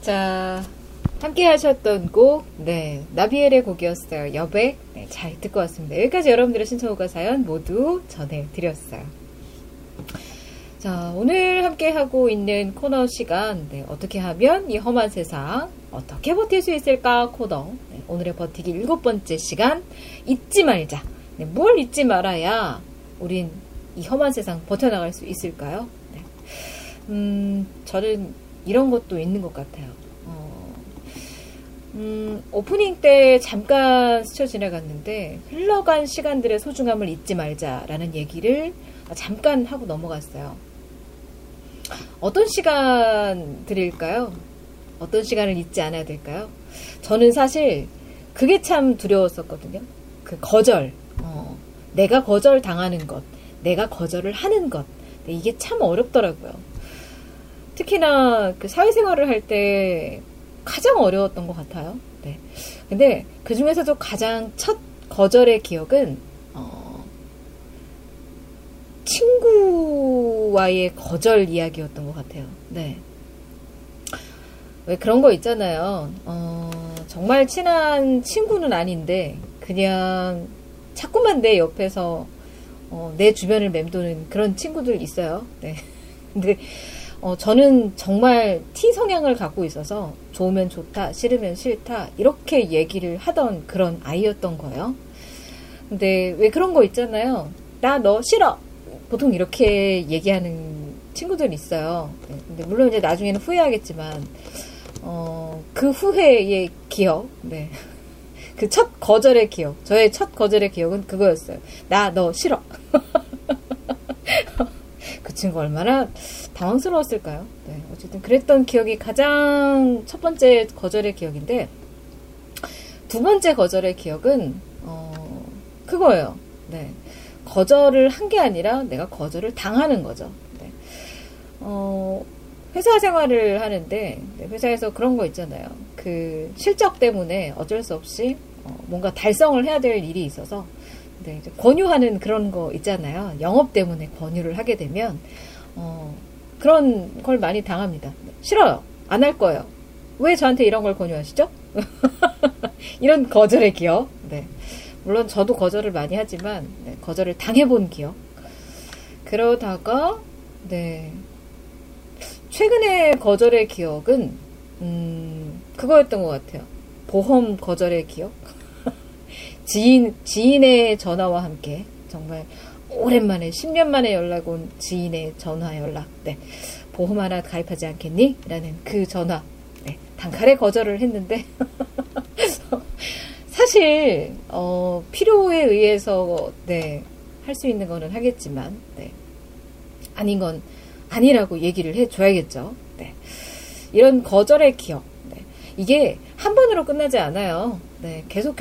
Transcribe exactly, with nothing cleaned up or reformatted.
자, 함께 하셨던 곡, 네, 나비엘의 곡이었어요. 여백. 네, 잘 듣고 왔습니다. 여기까지 여러분들의 신청곡과 사연 모두 전해드렸어요. 자, 오늘 함께 하고 있는 코너 시간, 네, 어떻게 하면 이 험한 세상, 어떻게 버틸 수 있을까 코너. 네, 오늘의 버티기 일곱 번째 시간, 잊지 말자. 네, 뭘 잊지 말아야 우린 이 험한 세상 버텨나갈 수 있을까요? 네. 음, 저는 이런 것도 있는 것 같아요. 어, 음, 오프닝 때 잠깐 스쳐 지나갔는데 흘러간 시간들의 소중함을 잊지 말자라는 얘기를 잠깐 하고 넘어갔어요. 어떤 시간들일까요? 어떤 시간을 잊지 않아야 될까요? 저는 사실 그게 참 두려웠었거든요. 그 거절, 어, 내가 거절 당하는 것, 내가 거절을 하는 것, 네, 이게 참 어렵더라고요. 특히나 그 사회생활을 할 때 가장 어려웠던 것 같아요. 네. 근데 그 중에서도 가장 첫 거절의 기억은 어, 친구와의 거절 이야기였던 것 같아요. 네. 왜 그런 거 있잖아요. 어, 정말 친한 친구는 아닌데 그냥 자꾸만 내 옆에서 어, 내 주변을 맴도는 그런 친구들 있어요. 네. 근데 어, 저는 정말 T 성향을 갖고 있어서 좋으면 좋다, 싫으면 싫다 이렇게 얘기를 하던 그런 아이였던 거예요. 근데 왜 그런 거 있잖아요. 나 너 싫어. 보통 이렇게 얘기하는 친구들 있어요. 네. 근데 물론 이제 나중에는 후회하겠지만 어, 그 후회의 기억, 네. 그 첫 거절의 기억, 저의 첫 거절의 기억은 그거였어요. 나 너 싫어. 그 친구 얼마나 당황스러웠을까요? 네, 어쨌든 그랬던 기억이 가장 첫 번째 거절의 기억인데 두 번째 거절의 기억은 어, 그거예요. 네, 거절을 한 게 아니라 내가 거절을 당하는 거죠. 네. 어, 회사 생활을 하는데 회사에서 그런 거 있잖아요. 그 실적 때문에 어쩔 수 없이 어, 뭔가 달성을 해야 될 일이 있어서 네, 이제 권유하는 그런 거 있잖아요. 영업 때문에 권유를 하게 되면 어, 그런 걸 많이 당합니다. 싫어요. 안 할 거예요. 왜 저한테 이런 걸 권유하시죠? 이런 거절의 기억. 네. 물론 저도 거절을 많이 하지만 네, 거절을 당해본 기억. 그러다가 네, 최근에 거절의 기억은 음, 그거였던 것 같아요. 보험 거절의 기억. 지인, 지인의 전화와 함께 정말 오랜만에 십 년 만에 연락 온 지인의 전화 연락. 네. 보험 하나 가입하지 않겠니? 라는 그 전화. 네. 단칼에 거절을 했는데 사실 어, 필요에 의해서 네, 할 수 있는 거는 하겠지만 네. 아닌 건 아니라고 얘기를 해줘야겠죠. 네. 이런 거절의 기억. 네. 이게 한 번으로 끝나지 않아요. 네. 계속